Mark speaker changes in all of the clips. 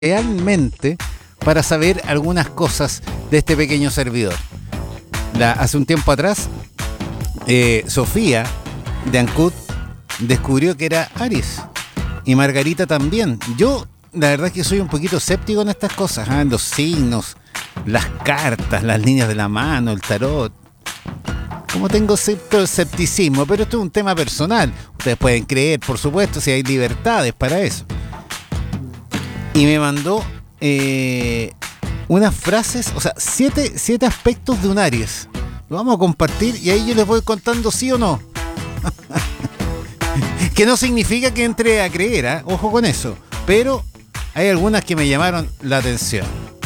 Speaker 1: realmente para saber algunas cosas de este pequeño servidor. Hace un tiempo atrás, Sofía de Ancud descubrió que era Aries y Margarita también. Yo, la verdad es que soy un poquito escéptico en estas cosas, en los signos, las cartas, las líneas de la mano, el tarot. Como tengo cierto escepticismo, pero esto es un tema personal. Ustedes pueden creer, por supuesto, si hay libertades para eso. Y me mandó unas frases, o sea, siete aspectos de un Aries. Lo vamos a compartir y ahí yo les voy contando sí o no. Que no significa que entre a creer, ¿eh? Ojo con eso. Pero hay algunas que me llamaron la atención.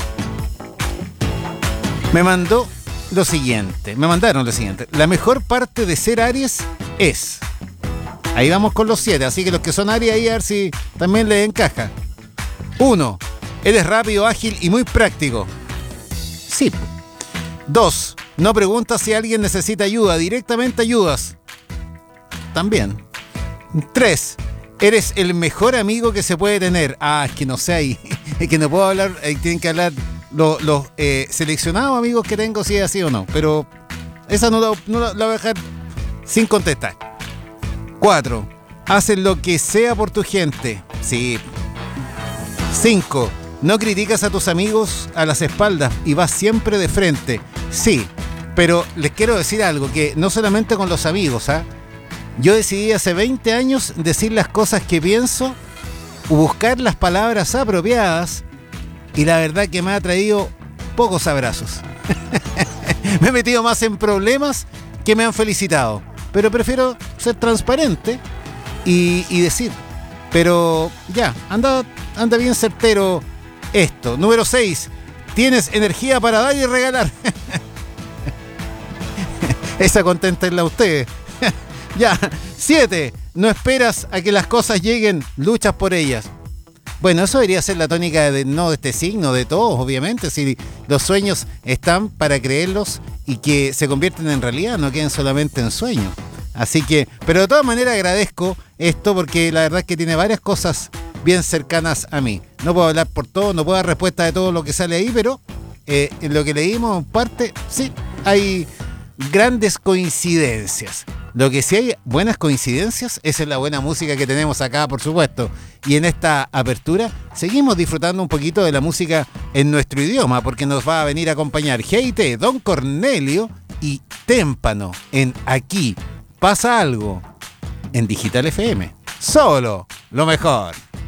Speaker 1: Me mandaron lo siguiente. La mejor parte de ser Aries es... Ahí vamos con los 7, así que los que son Aries ahí a ver si también les encaja. 1. Eres rápido, ágil y muy práctico. Sí. 2. No preguntas si alguien necesita ayuda, directamente ayudas. También. 3. Eres el mejor amigo que se puede tener. Es que no sé ahí. Es que no puedo hablar, ahí tienen que hablar los seleccionados amigos que tengo, si es así o no. Pero esa no la voy a dejar sin contestar. 4. Haces lo que sea por tu gente. Sí. 5. No criticas a tus amigos a las espaldas y vas siempre de frente. Sí, pero les quiero decir algo, que no solamente con los amigos, Yo decidí hace 20 años decir las cosas que pienso, buscar las palabras apropiadas, y la verdad que me ha traído pocos abrazos. Me he metido más en problemas que me han felicitado, pero prefiero ser transparente y decir. Pero ya, anda bien certero esto. Número 6. Tienes energía para dar y regalar. Esa conténtenla ustedes. Ya. 7. No esperas a que las cosas lleguen, luchas por ellas. Bueno, eso debería ser la tónica no de este signo, de todos, obviamente. Si los sueños están para creerlos y que se convierten en realidad, no queden solamente en sueños. Así que, pero de todas maneras agradezco esto porque la verdad es que tiene varias cosas bien cercanas a mí. No puedo hablar por todo, no puedo dar respuesta de todo lo que sale ahí, pero en lo que leímos en parte, sí, hay grandes coincidencias. Lo que sí hay buenas coincidencias es en la buena música que tenemos acá, por supuesto. Y en esta apertura seguimos disfrutando un poquito de la música en nuestro idioma, porque nos va a venir a acompañar G.I.T., Don Cornelio y Témpano en Aquí Pasa Algo en Digital FM. Solo lo mejor.